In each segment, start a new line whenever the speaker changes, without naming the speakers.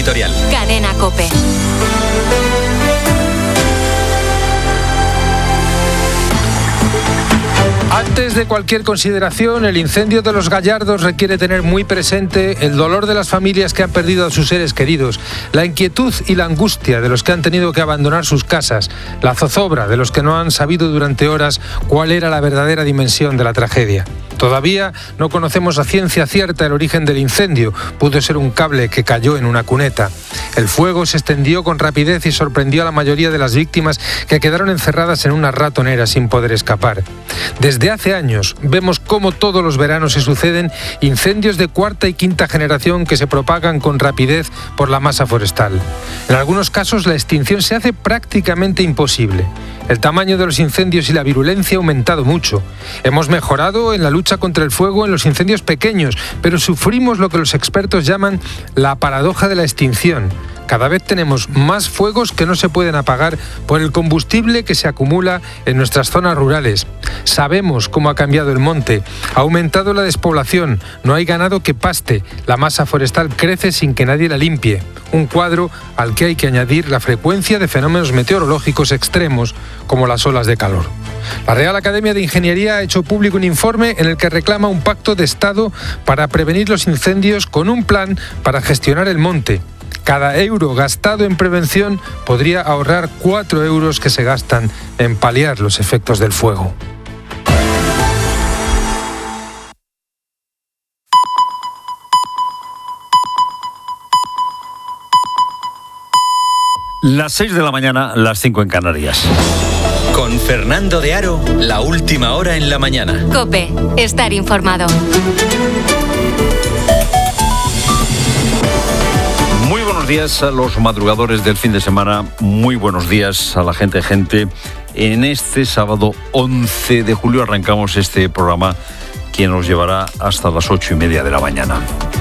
editorial.
Cadena COPE.
Antes de cualquier consideración, el incendio de Los Gallardos requiere tener muy presente el dolor de las familias que han perdido a sus seres queridos, la inquietud y la angustia de los que han tenido que abandonar sus casas, la zozobra de los que no han sabido durante horas cuál era la verdadera dimensión de la tragedia. Todavía no conocemos a ciencia cierta el origen del incendio. Pudo ser un cable que cayó en una cuneta. El fuego se extendió con rapidez y sorprendió a la mayoría de las víctimas, que quedaron encerradas en una ratonera sin poder escapar. Desde hace años vemos cómo todos los veranos se suceden incendios de cuarta y quinta generación que se propagan con rapidez por la masa forestal. En algunos casos la extinción se hace prácticamente imposible. El tamaño de los incendios y la virulencia ha aumentado mucho. Hemos mejorado en la lucha contra el fuego en los incendios pequeños, pero sufrimos lo que los expertos llaman la paradoja de la extinción. Cada vez tenemos más fuegos que no se pueden apagar por el combustible que se acumula en nuestras zonas rurales. Sabemos cómo ha cambiado el monte, ha aumentado la despoblación, no hay ganado que paste, la masa forestal crece sin que nadie la limpie. Un cuadro al que hay que añadir la frecuencia de fenómenos meteorológicos extremos como las olas de calor. La Real Academia de Ingeniería ha hecho público un informe en el que reclama un pacto de Estado para prevenir los incendios con un plan para gestionar el monte. Cada euro gastado en prevención podría ahorrar 4 euros que se gastan en paliar los efectos del fuego.
Las 6 de la mañana, las 5 en Canarias.
Con Fernando de Aro, la última hora en la mañana.
COPE, estar informado.
Muy buenos días a los madrugadores del fin de semana, muy buenos días a la gente. En este sábado 11 de julio arrancamos este programa que nos llevará hasta las 8:30 de la mañana.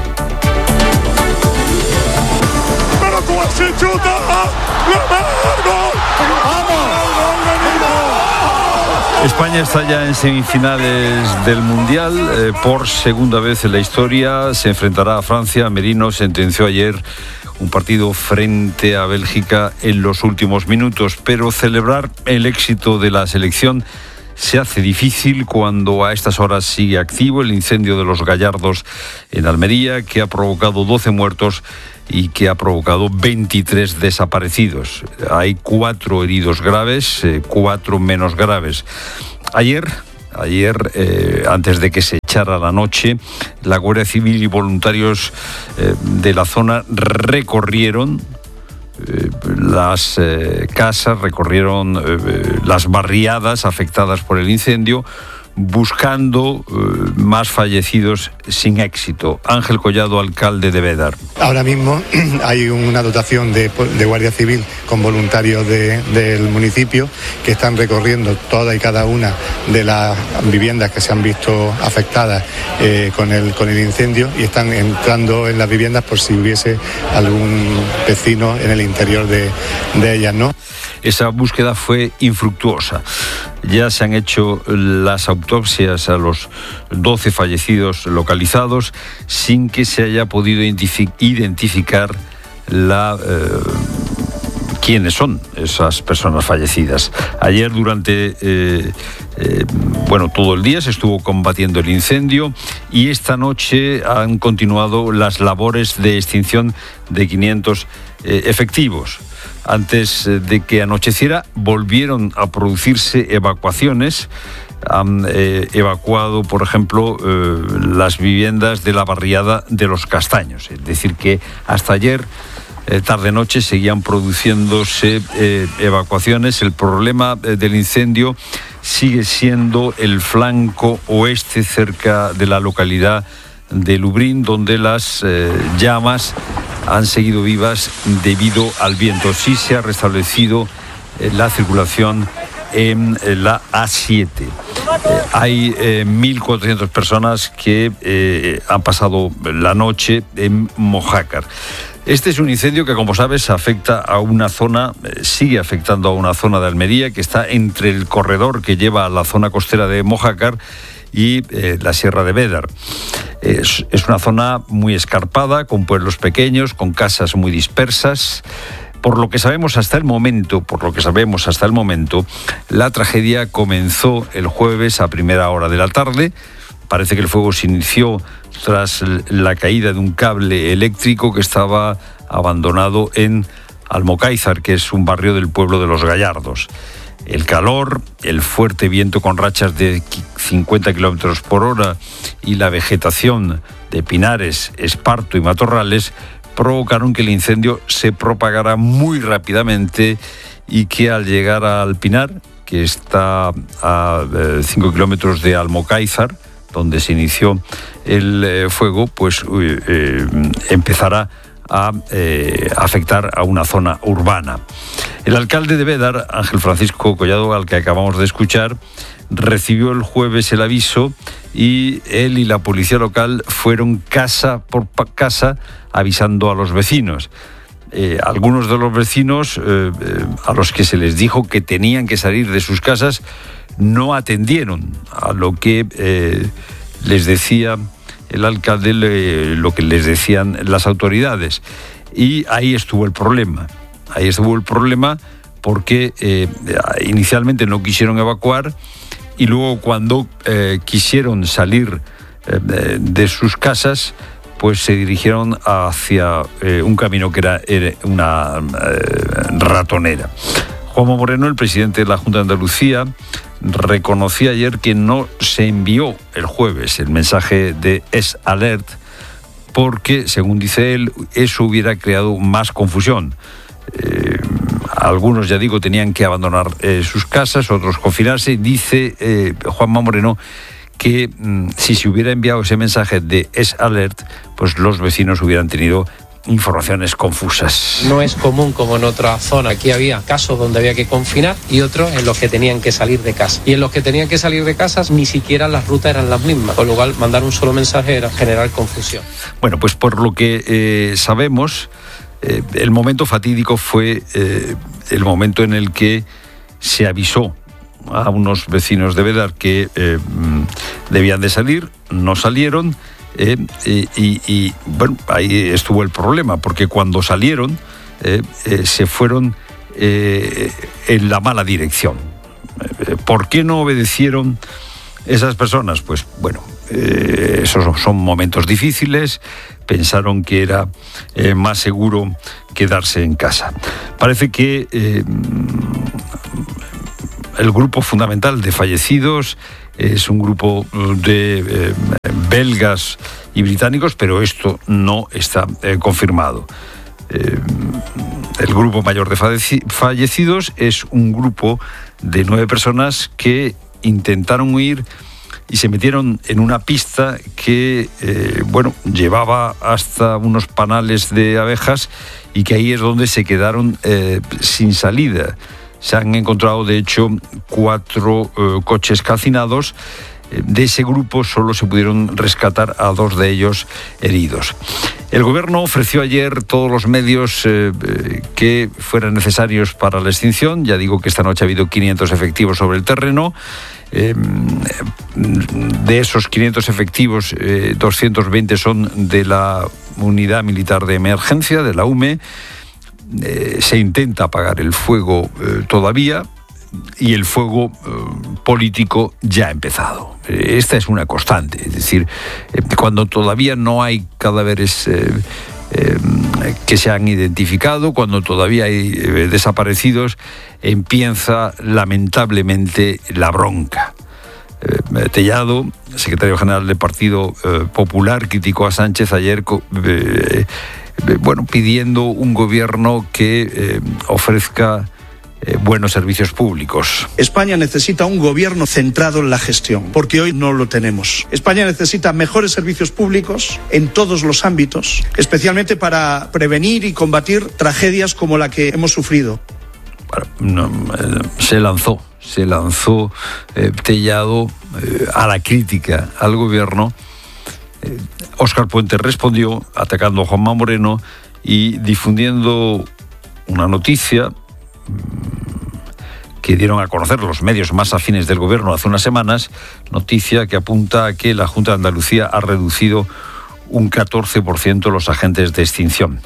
España está ya en semifinales del Mundial. Por segunda vez en la historia se enfrentará a Francia. Merino sentenció ayer un partido frente a Bélgica en los últimos minutos, pero celebrar el éxito de la selección se hace difícil cuando a estas horas sigue activo el incendio de Los Gallardos en Almería, que ha provocado 12 muertos y que ha provocado 23 desaparecidos. Hay 4 heridos graves, 4 menos graves. Ayer, antes de que se echara la noche, la Guardia Civil y voluntarios de la zona recorrieron las casas, recorrieron las barriadas afectadas por el incendio, buscando más fallecidos sin éxito. Ángel Collado, alcalde de Bédar.
Ahora mismo hay una dotación de Guardia Civil con voluntarios del municipio que están recorriendo toda y cada una de las viviendas que se han visto afectadas con el incendio, y están entrando en las viviendas por si hubiese algún vecino en el interior de ellas, ¿no?
Esa búsqueda fue infructuosa. Ya se han hecho las autopsias a los 12 fallecidos localizados sin que se haya podido identificar quiénes son esas personas fallecidas. Ayer durante todo el día se estuvo combatiendo el incendio, y esta noche han continuado las labores de extinción de 500 efectivos. Antes de que anocheciera volvieron a producirse evacuaciones. Han evacuado, por ejemplo, las viviendas de la barriada de Los Castaños. Es decir, que hasta ayer, tarde-noche, seguían produciéndose evacuaciones. El problema del incendio sigue siendo el flanco oeste, cerca de la localidad de Lubrín, donde las llamas han seguido vivas debido al viento. Sí se ha restablecido la circulación en la A7. Hay 1.400 personas que han pasado la noche en Mojácar. Este es un incendio que, como sabes, afecta a una zona, sigue afectando a una zona de Almería que está entre el corredor que lleva a la zona costera de Mojácar y la Sierra de Bédar. Es una zona muy escarpada, con pueblos pequeños, con casas muy dispersas. Por lo que sabemos hasta el momento, la tragedia comenzó el jueves a primera hora de la tarde. Parece que el fuego se inició tras la caída de un cable eléctrico que estaba abandonado en Almocáizar, que es un barrio del pueblo de Los Gallardos. El calor, el fuerte viento con rachas de 50 kilómetros por hora y la vegetación de pinares, esparto y matorrales provocaron que el incendio se propagara muy rápidamente y que al llegar al Pinar, que está a 5 kilómetros de Almocáizar, donde se inició el fuego, pues empezará a afectar a una zona urbana. El alcalde de Bédar, Ángel Francisco Collado, al que acabamos de escuchar, recibió el jueves el aviso y él y la policía local fueron casa por casa avisando a los vecinos. Algunos de los vecinos a los que se les dijo que tenían que salir de sus casas no atendieron a lo que les decía el alcalde, lo que les decían las autoridades. Y ahí estuvo el problema. Porque inicialmente no quisieron evacuar y luego cuando quisieron salir de sus casas, pues se dirigieron hacia un camino que era una ratonera. Juanma Moreno, el presidente de la Junta de Andalucía, reconocía ayer que no se envió el jueves el mensaje de Es-Alert porque, según dice él, eso hubiera creado más confusión. Algunos, ya digo, tenían que abandonar sus casas, otros confinarse. Dice Juanma Moreno que si se hubiera enviado ese mensaje de Es-Alert, pues los vecinos hubieran tenido informaciones confusas.
No es común como en otra zona. Aquí había casos donde había que confinar y otros en los que tenían que salir de casa. Y en los que tenían que salir de casa ni siquiera las rutas eran las mismas. Con lo cual, mandar un solo mensaje era generar confusión.
Bueno, pues por lo que sabemos, el momento fatídico fue el momento en el que se avisó a unos vecinos de Bédar que debían de salir, no salieron. Y bueno, ahí estuvo el problema, porque cuando salieron se fueron en la mala dirección. ¿Por qué no obedecieron esas personas? Pues bueno, esos son momentos difíciles. Pensaron que era más seguro quedarse en casa. Parece que el grupo fundamental de fallecidos es un grupo de belgas y británicos, pero esto no está confirmado. El grupo mayor de fallecidos es un grupo de 9 personas que intentaron huir y se metieron en una pista que llevaba hasta unos panales de abejas y que ahí es donde se quedaron sin salida. Se han encontrado, de hecho, 4 coches calcinados. De ese grupo solo se pudieron rescatar a 2 de ellos heridos. El gobierno ofreció ayer todos los medios que fueran necesarios para la extinción. Ya digo que esta noche ha habido 500 efectivos sobre el terreno. De esos 500 efectivos, 220 son de la Unidad Militar de Emergencia, de la UME. Se intenta apagar el fuego todavía y el fuego político ya ha empezado. Esta es una constante, es decir, cuando todavía no hay cadáveres que se han identificado, cuando todavía hay desaparecidos, empieza lamentablemente la bronca. Tellado, secretario general del Partido Popular, criticó a Sánchez ayer pidiendo un gobierno que ofrezca buenos servicios públicos.
España necesita un gobierno centrado en la gestión, porque hoy no lo tenemos. España necesita mejores servicios públicos en todos los ámbitos, especialmente para prevenir y combatir tragedias como la que hemos sufrido.
Se lanzó Tellado a la crítica al gobierno. Óscar Puente respondió atacando a Juanma Moreno y difundiendo una noticia que dieron a conocer los medios más afines del gobierno hace unas semanas, noticia que apunta a que la Junta de Andalucía ha reducido un 14% los agentes de extinción.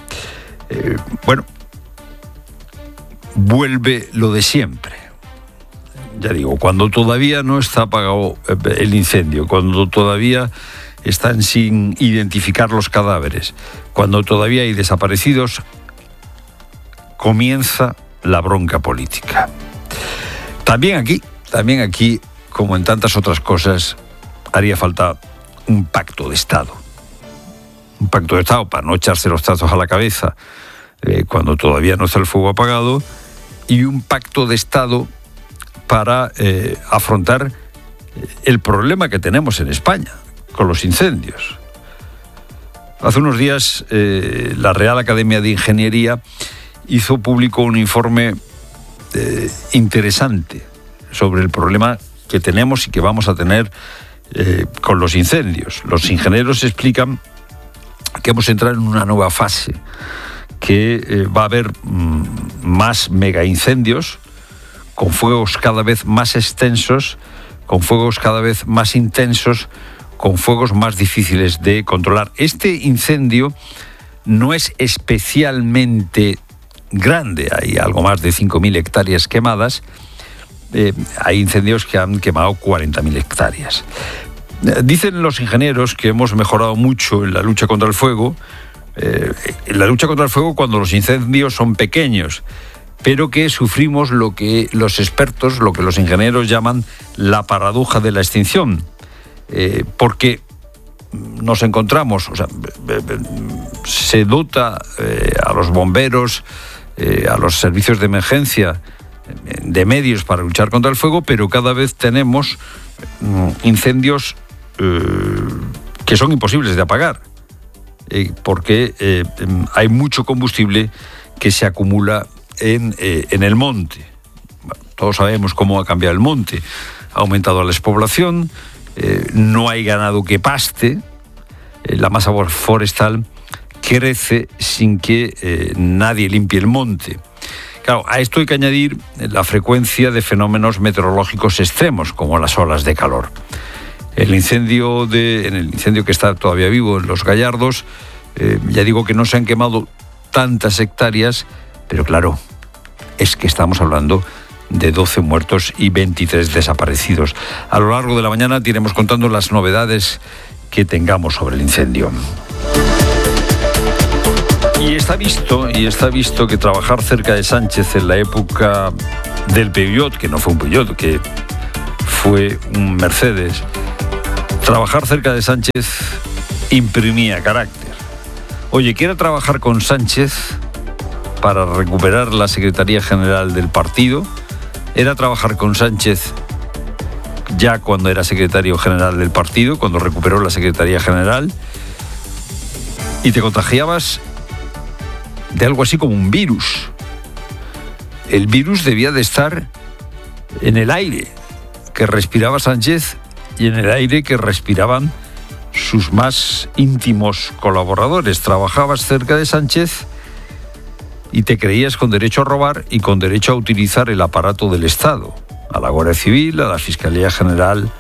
Vuelve lo de siempre. Ya digo, cuando todavía no está apagado el incendio, cuando todavía están sin identificar los cadáveres, cuando todavía hay desaparecidos, comienza la bronca política. También aquí, como en tantas otras cosas, haría falta un pacto de Estado. Un pacto de Estado para no echarse los tazos a la cabeza cuando todavía no está el fuego apagado, y un pacto de Estado para afrontar el problema que tenemos en España con los incendios. Hace unos días la Real Academia de Ingeniería hizo público un informe interesante sobre el problema que tenemos y que vamos a tener con los incendios. Los ingenieros explican que hemos entrado en una nueva fase, que va a haber más mega incendios, con fuegos cada vez más extensos, con fuegos cada vez más intensos, con fuegos más difíciles de controlar. Este incendio no es especialmente grande, hay algo más de 5.000 hectáreas quemadas, hay incendios que han quemado 40.000 hectáreas. Dicen los ingenieros que hemos mejorado mucho en la lucha contra el fuego, cuando los incendios son pequeños, pero que sufrimos lo que los expertos, lo que los ingenieros llaman la paradoja de la extinción, porque nos encontramos, se dota a los bomberos, a los servicios de emergencia de medios para luchar contra el fuego, pero cada vez tenemos incendios que son imposibles de apagar, porque hay mucho combustible que se acumula en el monte. Todos sabemos cómo ha cambiado el monte. Ha aumentado la despoblación, no hay ganado que paste, la masa forestal crece sin que nadie limpie el monte. Claro, a esto hay que añadir la frecuencia de fenómenos meteorológicos extremos, como las olas de calor. En el incendio que está todavía vivo en Los Gallardos, ya digo que no se han quemado tantas hectáreas, pero claro, es que estamos hablando de 12 muertos y 23 desaparecidos. A lo largo de la mañana te iremos contando las novedades que tengamos sobre el incendio. Y está visto que trabajar cerca de Sánchez en la época del Peugeot, que no fue un Peugeot, que fue un Mercedes, trabajar cerca de Sánchez imprimía carácter. Oye, ¿quiere trabajar con Sánchez para recuperar la Secretaría General del partido? Era trabajar con Sánchez ya cuando era secretario general del partido, cuando recuperó la Secretaría General, y te contagiabas de algo así como un virus. El virus debía de estar en el aire que respiraba Sánchez y en el aire que respiraban sus más íntimos colaboradores. Trabajabas cerca de Sánchez y te creías con derecho a robar y con derecho a utilizar el aparato del Estado, a la Guardia Civil, a la Fiscalía General.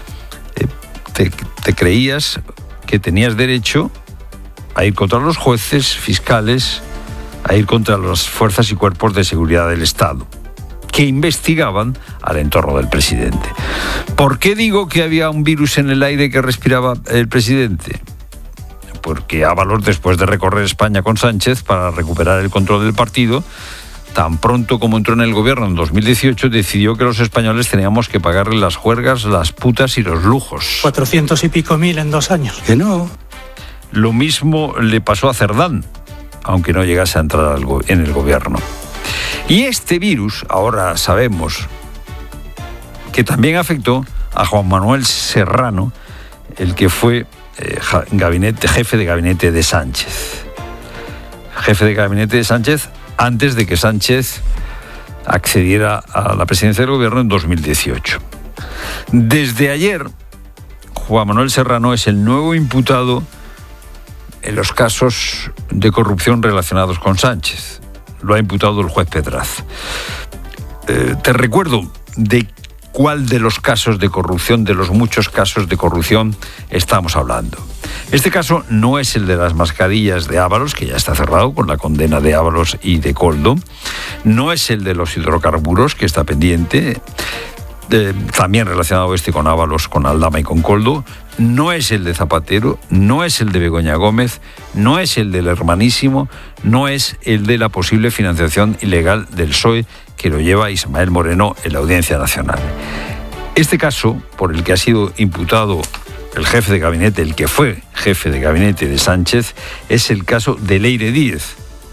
Te creías que tenías derecho a ir contra los jueces, fiscales, a ir contra las fuerzas y cuerpos de seguridad del Estado, que investigaban al entorno del presidente. ¿Por qué digo que había un virus en el aire que respiraba el presidente? Porque Ábalos, después de recorrer España con Sánchez para recuperar el control del partido, tan pronto como entró en el gobierno en 2018, decidió que los españoles teníamos que pagarle las juergas, las putas y los lujos.
400 y pico mil en 2 años.
Que no. Lo mismo le pasó a Cerdán, aunque no llegase a entrar en el gobierno. Y este virus, ahora sabemos, que también afectó a Juan Manuel Serrano, el que fue jefe de gabinete de Sánchez. Jefe de gabinete de Sánchez antes de que Sánchez accediera a la presidencia del gobierno en 2018. Desde ayer, Juan Manuel Serrano es el nuevo imputado en los casos de corrupción relacionados con Sánchez. Lo ha imputado el juez Pedraz. te recuerdo de cuál de los casos de corrupción, de los muchos casos de corrupción, estamos hablando. Este caso no es el de las mascarillas de Ábalos, que ya está cerrado con la condena de Ábalos y de Koldo. No es el de los hidrocarburos, que está pendiente, también relacionado con Ábalos, con Aldama y con Koldo. No es el de Zapatero, no es el de Begoña Gómez, no es el del Hermanísimo, no es el de la posible financiación ilegal del PSOE, que lo lleva Ismael Moreno en la Audiencia Nacional. Este caso, por el que ha sido imputado el jefe de gabinete, el que fue jefe de gabinete de Sánchez, es el caso de Leire Díez.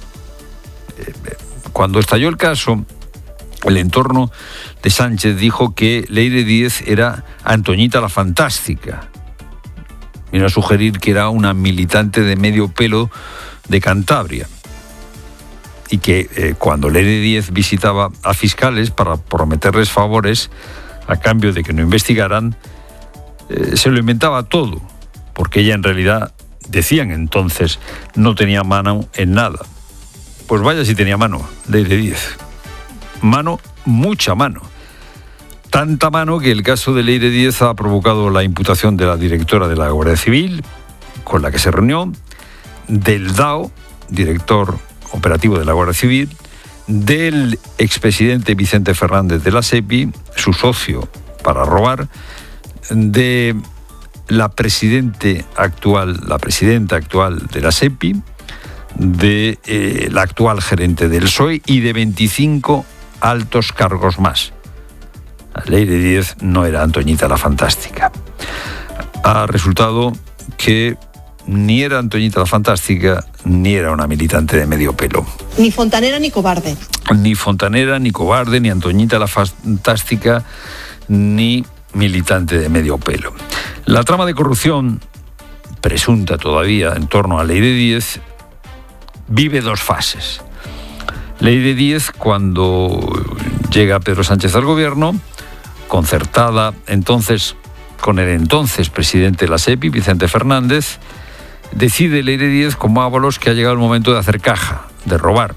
Cuando estalló el caso, el entorno de Sánchez dijo que Leire Díez era Antoñita la Fantástica. Vino a sugerir que era una militante de medio pelo de Cantabria. Y que cuando Leire Díez visitaba a fiscales para prometerles favores a cambio de que no investigaran, se lo inventaba todo, porque ella en realidad, decían entonces, no tenía mano en nada. Pues vaya si tenía mano, Leire Díez. Mano, mucha mano. Tanta mano que el caso de Leire Díez ha provocado la imputación de la directora de la Guardia Civil, con la que se reunió, del DAO, director operativo de la Guardia Civil, del expresidente Vicente Fernández de la SEPI, su socio para robar, de la presidenta actual de la SEPI, de la actual gerente del PSOE y de 25 altos cargos más. Leire Díez no era Antoñita la Fantástica. Ha resultado que ni era Antoñita la Fantástica, ni era una militante de medio pelo.
Ni fontanera ni cobarde.
Ni fontanera, ni cobarde, ni Antoñita la Fantástica, ni militante de medio pelo. La trama de corrupción, presunta todavía en torno a Leire Díez, vive dos fases. Leire Díez, cuando llega Pedro Sánchez al gobierno, concertada entonces con el entonces presidente de la SEPI, Vicente Fernández, decide Leire Díez, como Ábalos, que ha llegado el momento de hacer caja, de robar.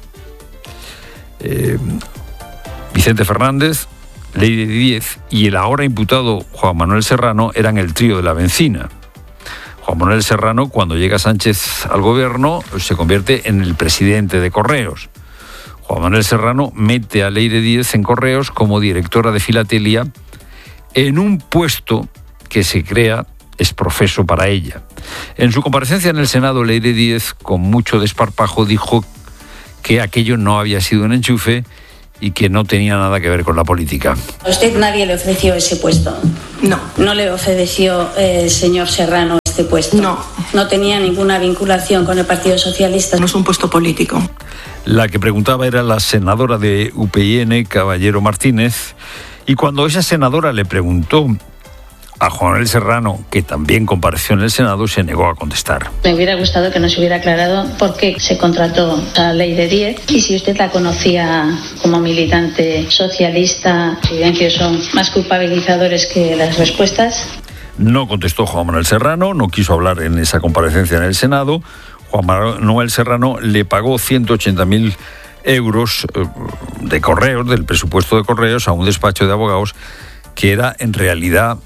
Vicente Fernández, Leire Díez y el ahora imputado Juan Manuel Serrano eran el trío de la bencina. Juan Manuel Serrano, cuando llega Sánchez al gobierno, se convierte en el presidente de Correos. Juan Manuel Serrano mete a Leire Díez en Correos como directora de Filatelia, en un puesto que se crea exprofeso para ella. En su comparecencia en el Senado, Leire Díez, con mucho desparpajo, dijo que aquello no había sido un enchufe y que no tenía nada que ver con la política.
¿A usted nadie le ofreció ese puesto?
No.
¿No le ofreció el señor Serrano este puesto?
No.
¿No tenía ninguna vinculación con el Partido Socialista?
No es un puesto político.
La que preguntaba era la senadora de UPyN, Caballero Martínez, y cuando esa senadora le preguntó a Juan Manuel Serrano, que también compareció en el Senado, se negó a contestar.
Me hubiera gustado que nos hubiera aclarado por qué se contrató a Leire Díez y si usted la conocía como militante socialista. Los silencios son más culpabilizadores que las respuestas.
No contestó Juan Manuel Serrano, no quiso hablar en esa comparecencia en el Senado. Juan Manuel Serrano le pagó 180.000 euros de Correos, del presupuesto de Correos, a un despacho de abogados que era en realidad,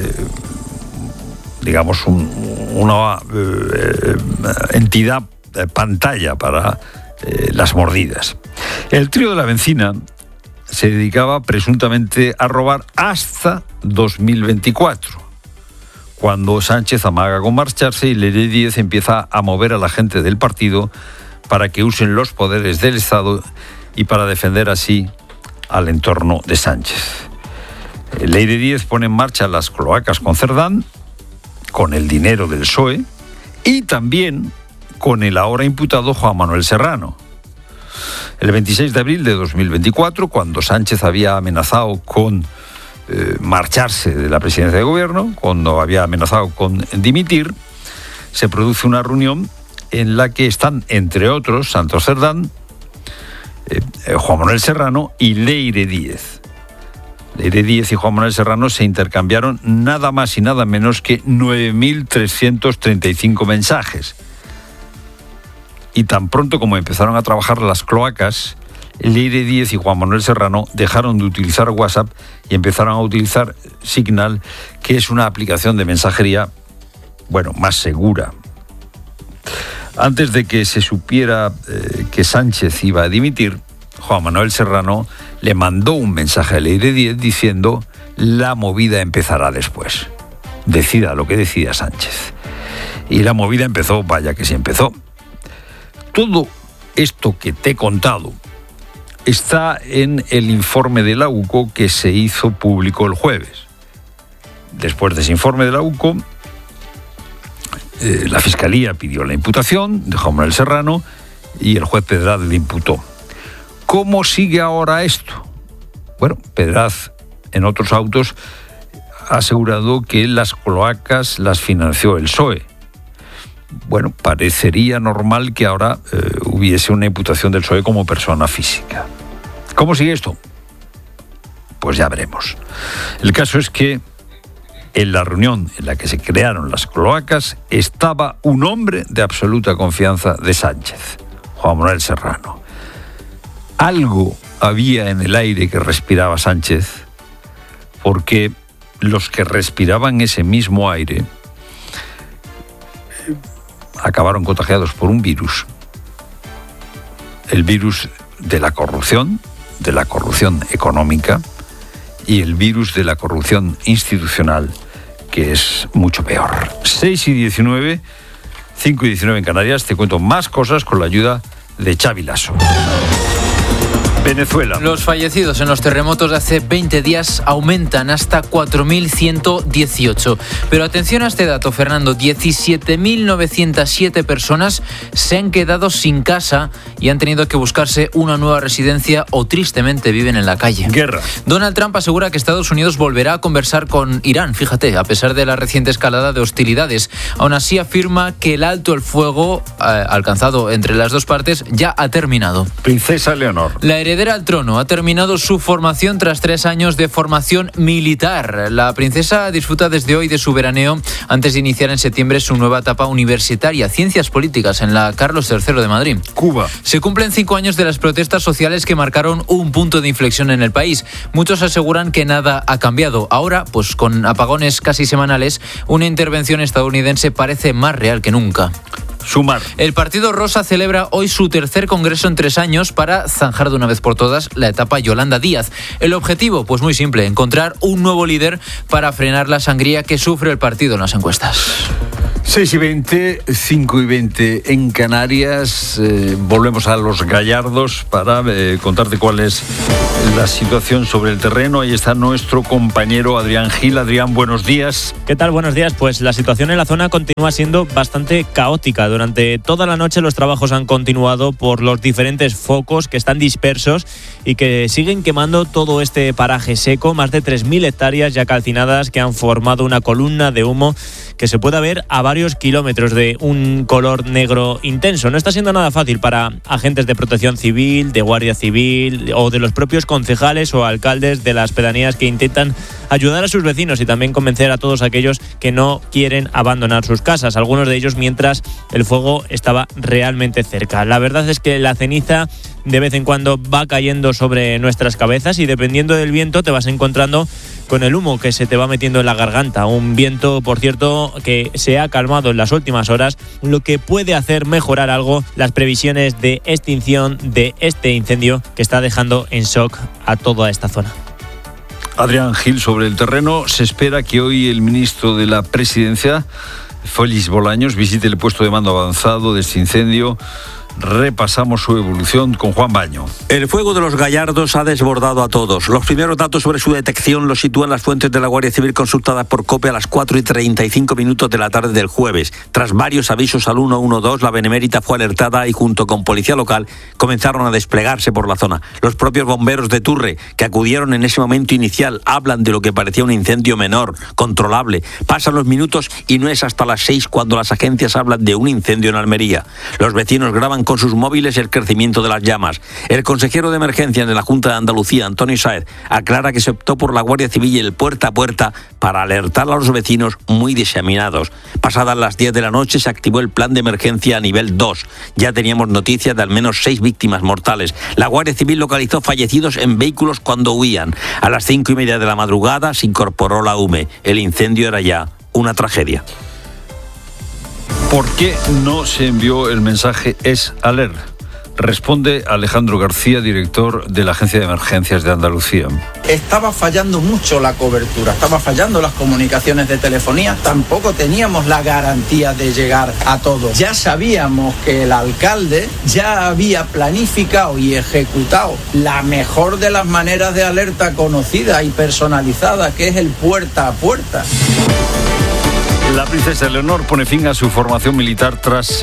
digamos, una entidad pantalla para las mordidas. El trío de la bencina se dedicaba presuntamente a robar hasta 2024. Cuando Sánchez amaga con marcharse y Leire Díez empieza a mover a la gente del partido para que usen los poderes del Estado y para defender así al entorno de Sánchez. Leire Díez pone en marcha las cloacas con Cerdán, con el dinero del PSOE y también con el ahora imputado Juan Manuel Serrano. El 26 de abril de 2024, cuando Sánchez había amenazado con marcharse de la presidencia de gobierno, cuando había amenazado con dimitir, se produce una reunión en la que están, entre otros, Santos Cerdán, Juan Manuel Serrano y Leire Díez. Leire Díez y Juan Manuel Serrano se intercambiaron nada más y nada menos que 9.335 mensajes. Y tan pronto como empezaron a trabajar las cloacas, Leire Díez y Juan Manuel Serrano dejaron de utilizar WhatsApp y empezaron a utilizar Signal, que es una aplicación de mensajería, más segura. Antes de que se supiera que Sánchez iba a dimitir, Juan Manuel Serrano le mandó un mensaje a Leire Díez diciendo: la movida empezará después. Decida lo que decida Sánchez. Y la movida empezó, vaya que sí empezó. Todo esto que te he contado está en el informe de la UCO que se hizo público el jueves. Después de ese informe de la UCO, la Fiscalía pidió la imputación de Juan Manuel Serrano y el juez Pedraz le imputó. ¿Cómo sigue ahora esto? Pedraz, en otros autos, ha asegurado que las cloacas las financió el PSOE. Parecería normal que ahora hubiese una imputación del PSOE como persona física. ¿Cómo sigue esto? Pues ya veremos. El caso es que en la reunión en la que se crearon las cloacas estaba un hombre de absoluta confianza de Sánchez, Juan Manuel Serrano. Algo había en el aire que respiraba Sánchez, porque los que respiraban ese mismo aire acabaron contagiados por un virus, el virus de la corrupción económica y el virus de la corrupción institucional, que es mucho peor. 6:19, 5:19 en Canarias. Te cuento más cosas con la ayuda de Xavi Lasso. Venezuela.
Los fallecidos en los terremotos de hace 20 días aumentan hasta 4.118. Pero atención a este dato, Fernando. 17.907 personas se han quedado sin casa y han tenido que buscarse una nueva residencia o tristemente viven en la calle.
Guerra.
Donald Trump asegura que Estados Unidos volverá a conversar con Irán, fíjate, a pesar de la reciente escalada de hostilidades. Aún así afirma que el alto el fuego alcanzado entre las dos partes ya ha terminado.
Princesa Leonor.
La heredera al trono ha terminado su formación tras 3 años de formación militar. La princesa disfruta desde hoy de su veraneo antes de iniciar en septiembre su nueva etapa universitaria, Ciencias Políticas, en la Carlos III de Madrid.
Cuba.
Se cumplen 5 años de las protestas sociales que marcaron un punto de inflexión en el país. Muchos aseguran que nada ha cambiado. Ahora, pues con apagones casi semanales, una intervención estadounidense parece más real que nunca.
Sumar.
El Partido Rosa celebra hoy su tercer congreso en 3 años para zanjar de una vez por todas la etapa Yolanda Díaz. El objetivo, pues muy simple, encontrar un nuevo líder para frenar la sangría que sufre el partido en las encuestas.
6:20, 5:20 en Canarias. Volvemos a Los Gallardos para contarte cuál es la situación sobre el terreno. Ahí está nuestro compañero Adrián Gil. Adrián, buenos días.
¿Qué tal? Buenos días. Pues la situación en la zona continúa siendo bastante caótica. Durante toda la noche los trabajos han continuado por los diferentes focos que están dispersos y que siguen quemando todo este paraje seco. Más de 3.000 hectáreas ya calcinadas que han formado una columna de humo que se puede ver a varios kilómetros, de un color negro intenso. No está siendo nada fácil para agentes de protección civil, de guardia civil o de los propios concejales o alcaldes de las pedanías que intentan ayudar a sus vecinos y también convencer a todos aquellos que no quieren abandonar sus casas, algunos de ellos mientras el fuego estaba realmente cerca. La verdad es que la ceniza de vez en cuando va cayendo sobre nuestras cabezas y dependiendo del viento te vas encontrando con el humo que se te va metiendo en la garganta. Un viento, por cierto, que se ha calmado en las últimas horas, lo que puede hacer mejorar algo las previsiones de extinción de este incendio que está dejando en shock a toda esta zona.
Adrián Gil, sobre el terreno, se espera que hoy el ministro de la Presidencia, Félix Bolaños, visite el puesto de mando avanzado de este incendio. Repasamos su evolución con Juan Baño.
El fuego de los Gallardos ha desbordado a todos. Los primeros datos sobre su detección los sitúan las fuentes de la Guardia Civil consultadas por COPE a las 4:35 de la tarde del jueves. Tras varios avisos al 112, la Benemérita fue alertada y junto con policía local comenzaron a desplegarse por la zona. Los propios bomberos de Turre, que acudieron en ese momento inicial, hablan de lo que parecía un incendio menor, controlable. Pasan los minutos y no es hasta las 6 cuando las agencias hablan de un incendio en Almería. Los vecinos graban graban con sus móviles el crecimiento de las llamas. El consejero de emergencias de la Junta de Andalucía, Antonio Sáez, aclara que se optó por la Guardia Civil y el puerta a puerta para alertar a los vecinos muy diseminados. Pasadas las 10 de la noche se activó el plan de emergencia a nivel 2. Ya teníamos noticias de al menos 6 víctimas mortales. La Guardia Civil localizó fallecidos en vehículos cuando huían. A las 5:30 de la madrugada se incorporó la UME. El incendio era ya una tragedia.
¿Por qué no se envió el mensaje Es Alert? Responde Alejandro García, director de la Agencia de Emergencias de Andalucía.
Estaba fallando mucho la cobertura, estaba fallando las comunicaciones de telefonía, tampoco teníamos la garantía de llegar a todo. Ya sabíamos que el alcalde ya había planificado y ejecutado la mejor de las maneras de alerta conocida y personalizada, que es el puerta a puerta.
La princesa Leonor pone fin a su formación militar tras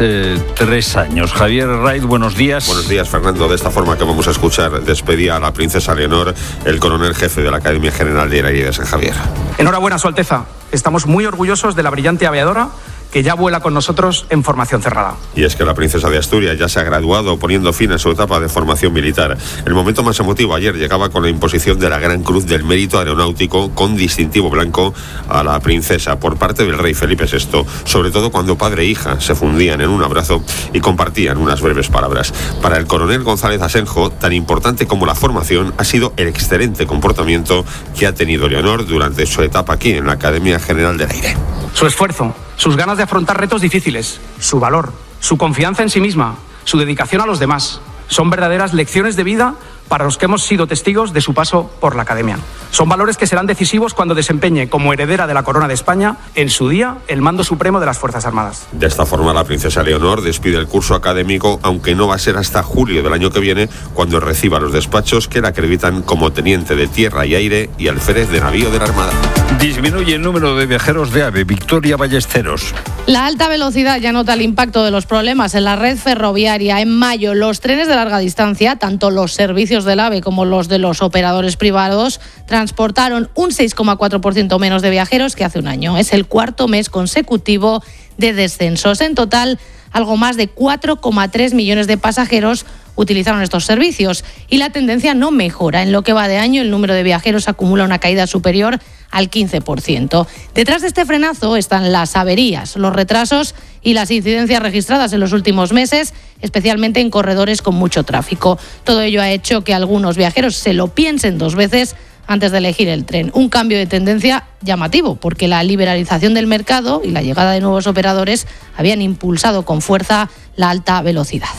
3 años. Javier Herraiz, buenos días.
Buenos días, Fernando. De esta forma que vamos a escuchar, despedía a la princesa Leonor el coronel jefe de la Academia General de Aire de San Javier.
Enhorabuena, Su Alteza. Estamos muy orgullosos de la brillante aviadora que ya vuela con nosotros en formación cerrada.
Y es que la princesa de Asturias ya se ha graduado poniendo fin a su etapa de formación militar. El momento más emotivo ayer llegaba con la imposición de la Gran Cruz del Mérito Aeronáutico con distintivo blanco a la princesa por parte del rey Felipe VI, sobre todo cuando padre e hija se fundían en un abrazo y compartían unas breves palabras. Para el coronel González Asenjo, tan importante como la formación ha sido el excelente comportamiento que ha tenido Leonor durante su etapa aquí en la Academia General del Aire.
Su esfuerzo, sus ganas de afrontar retos difíciles, su valor, su confianza en sí misma, su dedicación a los demás, son verdaderas lecciones de vida para los que hemos sido testigos de su paso por la Academia. Son valores que serán decisivos cuando desempeñe como heredera de la Corona de España, en su día, el mando supremo de las Fuerzas Armadas.
De esta forma, la princesa Leonor despide el curso académico, aunque no va a ser hasta julio del año que viene, cuando reciba los despachos que la acreditan como teniente de tierra y aire y alférez de navío de la Armada.
Disminuye el número de viajeros de AVE. Victoria Ballesteros.
La alta velocidad ya nota el impacto de los problemas en la red ferroviaria. En mayo, los trenes de larga distancia, tanto los servicios del AVE como los de los operadores privados, transportaron un 6,4% menos de viajeros que hace un año. Es el cuarto mes consecutivo de descensos. En total, algo más de 4,3 millones de pasajeros utilizaron estos servicios y la tendencia no mejora. En lo que va de año, el número de viajeros acumula una caída superior al 15%. Detrás de este frenazo están las averías, los retrasos y las incidencias registradas en los últimos meses, especialmente en corredores con mucho tráfico. Todo ello ha hecho que algunos viajeros se lo piensen 2 veces antes de elegir el tren. Un cambio de tendencia llamativo, porque la liberalización del mercado y la llegada de nuevos operadores habían impulsado con fuerza la alta velocidad.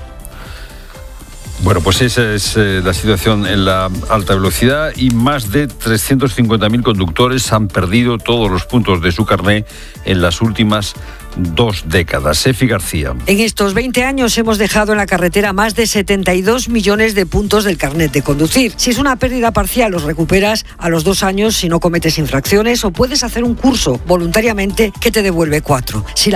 Bueno, pues esa es la situación en la alta velocidad y más de 350.000 conductores han perdido todos los puntos de su carné en las últimas 2 décadas. Sefi García.
En estos 20 años hemos dejado en la carretera más de 72 millones de puntos del carnet de conducir. Si es una pérdida parcial, los recuperas a los 2 años si no cometes infracciones o puedes hacer un curso voluntariamente que te devuelve 4. Si la